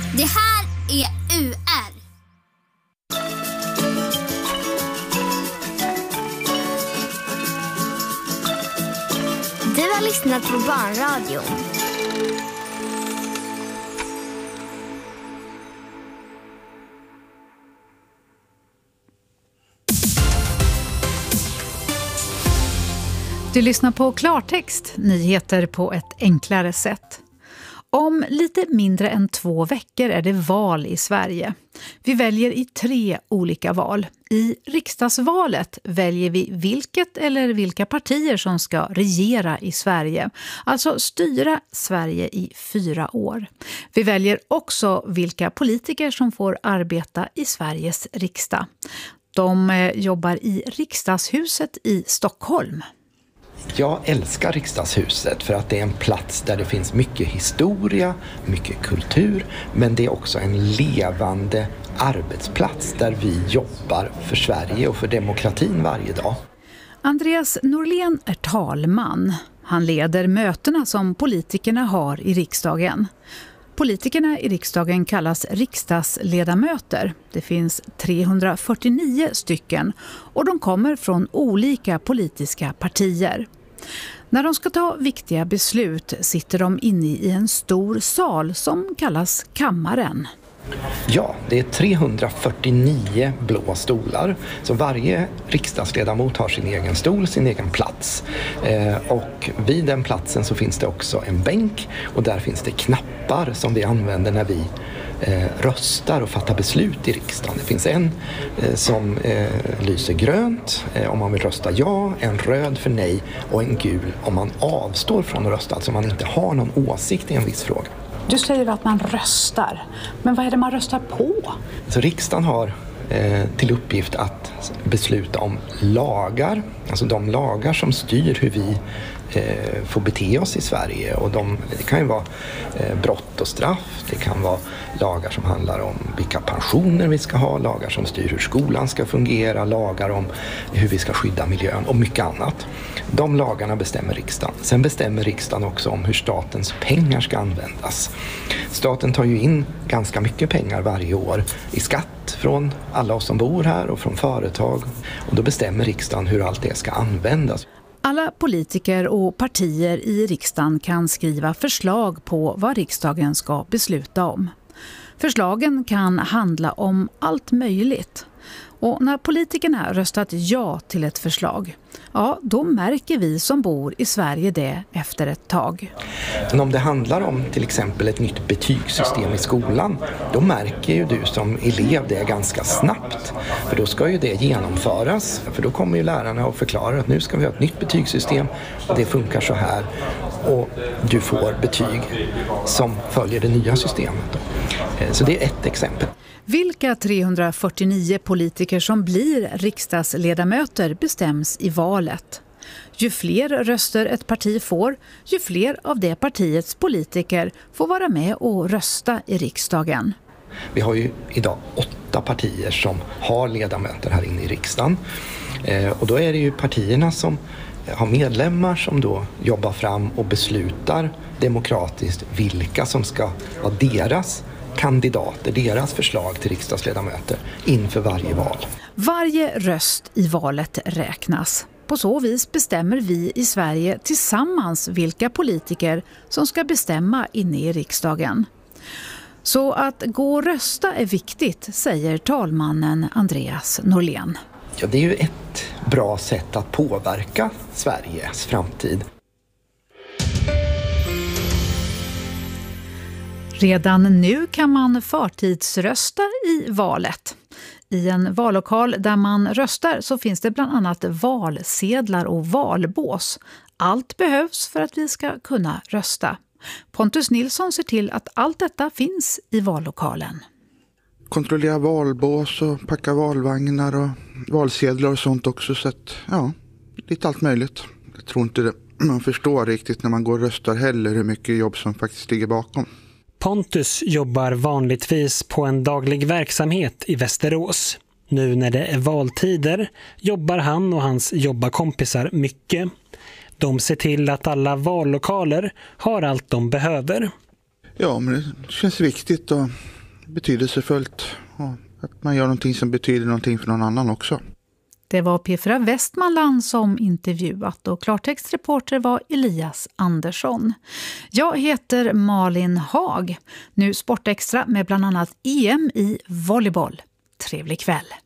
Det här är UR. Du har lyssnat på Barnradion. Du lyssnar på Klartext, nyheter på ett enklare sätt. Om lite mindre än 2 veckor är det val i Sverige. Vi väljer i 3 olika val. I riksdagsvalet väljer vi vilket eller vilka partier som ska regera i Sverige. Alltså styra Sverige i 4 år. Vi väljer också vilka politiker som får arbeta i Sveriges riksdag. De jobbar i Riksdagshuset i Stockholm. Jag älskar Riksdagshuset för att det är en plats där det finns mycket historia, mycket kultur, men det är också en levande arbetsplats där vi jobbar för Sverige och för demokratin varje dag. Andreas Norlén är talman. Han leder mötena som politikerna har i riksdagen. Politikerna i riksdagen kallas riksdagsledamöter. Det finns 349 stycken och de kommer från olika politiska partier. När de ska ta viktiga beslut sitter de inne i en stor sal som kallas kammaren. Ja, det är 349 blå stolar. Så varje riksdagsledamot har sin egen stol, sin egen plats. Och vid den platsen så finns det också en bänk och där finns det knappar som vi använder när vi röstar och fattar beslut i riksdagen. Det finns en som lyser grönt om man vill rösta ja, en röd för nej och en gul om man avstår från att rösta, alltså om man inte har någon åsikt i en viss fråga. Du säger att man röstar, men vad är det man röstar på? Så riksdagen har till uppgift att besluta om lagar, alltså de lagar som styr hur vi får bete oss i Sverige. Och det kan ju vara brott och straff, det kan vara lagar som handlar om vilka pensioner vi ska ha, lagar som styr hur skolan ska fungera, lagar om hur vi ska skydda miljön och mycket annat. De lagarna bestämmer riksdagen. Sen bestämmer riksdagen också om hur statens pengar ska användas. Staten tar ju in ganska mycket pengar varje år i skatt från alla oss som bor här och från företag. Och då bestämmer riksdagen hur allt det ska användas. Alla politiker och partier i riksdagen kan skriva förslag på vad riksdagen ska besluta om. Förslagen kan handla om allt möjligt. Och när politikerna röstat ja till ett förslag, ja, då märker vi som bor i Sverige det efter ett tag. Men om det handlar om till exempel ett nytt betygssystem i skolan, då märker ju du som elev det ganska snabbt. För då ska ju det genomföras, för då kommer ju lärarna och förklarar att nu ska vi ha ett nytt betygssystem och det funkar så här. Och du får betyg som följer det nya systemet. Så det är ett exempel. Vilka 349 politiker som blir riksdagsledamöter bestäms i valet. Ju fler röster ett parti får, ju fler av det partiets politiker får vara med och rösta i riksdagen. Vi har ju idag 8 partier som har ledamöter här inne i riksdagen. Och då är det ju partierna som har medlemmar som då jobbar fram och beslutar demokratiskt vilka som ska vara deras kandidater, deras förslag till riksdagsledamöter inför varje val. Varje röst i valet räknas. På så vis bestämmer vi i Sverige tillsammans vilka politiker som ska bestämma inne i riksdagen. Så att gå och rösta är viktigt, säger talmannen Andreas Norlén. Ja, det är ju ett bra sätt att påverka Sveriges framtid. Redan nu kan man förtidsrösta i valet. I en vallokal där man röstar så finns det bland annat valsedlar och valbås. Allt behövs för att vi ska kunna rösta. Pontus Nilsson ser till att allt detta finns i vallokalen. Kontrollera valbås och packa valvagnar och valsedlar och sånt också. Så att, ja, lite allt möjligt. Jag tror inte man förstår riktigt när man går och röstar heller hur mycket jobb som faktiskt ligger bakom. Pontus jobbar vanligtvis på en daglig verksamhet i Västerås. Nu när det är valtider jobbar han och hans jobbarkompisar mycket. De ser till att alla vallokaler har allt de behöver. Ja, men det känns viktigt att betydelsefullt. Och att man gör någonting som betyder någonting för någon annan också. Det var P4 Västmanland som intervjuat och klartextreporter var Elias Andersson. Jag heter Malin Hag. Nu Sportextra med bland annat EM i volleyboll. Trevlig kväll!